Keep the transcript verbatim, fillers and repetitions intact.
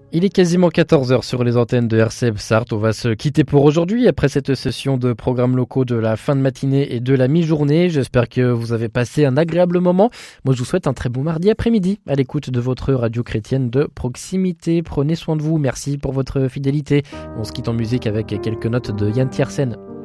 Il est quasiment quatorze heures sur les antennes de R C F Sarthe. On va se quitter pour aujourd'hui après cette session de programmes locaux de la fin de matinée et de la mi-journée. J'espère que vous avez passé un agréable moment. Moi, je vous souhaite un très bon mardi après-midi à l'écoute de votre radio chrétienne de proximité. Prenez soin de vous. Merci pour votre fidélité. On se quitte en musique avec quelques notes de Yann Tiersen.